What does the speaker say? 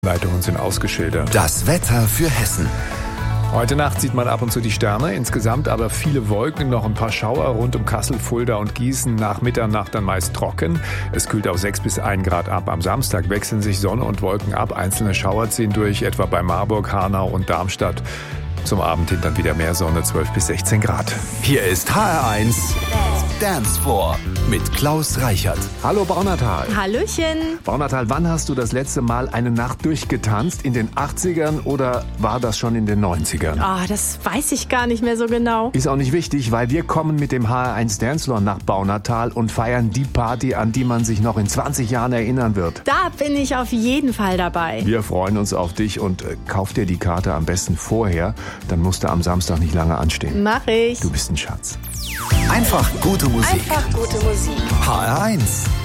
Leitungen sind ausgeschildert. Das Wetter für Hessen. Heute Nacht sieht man ab und zu die Sterne, insgesamt aber viele Wolken, noch ein paar Schauer rund um Kassel, Fulda und Gießen, nach Mitternacht dann meist trocken. Es kühlt auf 6 bis 1 Grad ab. Am Samstag wechseln sich Sonne und Wolken ab, einzelne Schauer ziehen durch, etwa bei Marburg, Hanau und Darmstadt. Zum Abend hin dann wieder mehr Sonne, 12 bis 16 Grad. Hier ist HR1 Dance Floor mit Klaus Reichert. Hallo Baunatal. Hallöchen. Baunatal, wann hast du das letzte Mal eine Nacht durchgetanzt? In den 80ern oder war das schon in den 90ern? Das weiß ich gar nicht mehr so genau. Ist auch nicht wichtig, weil wir kommen mit dem HR1 Dance Floor nach Baunatal und feiern die Party, an die man sich noch in 20 Jahren erinnern wird. Da bin ich auf jeden Fall dabei. Wir freuen uns auf dich und kauf dir die Karte am besten vorher, dann musst du am Samstag nicht lange anstehen. Mach ich. Du bist ein Schatz. Einfach gute Musik. Einfach gute Musik. HR1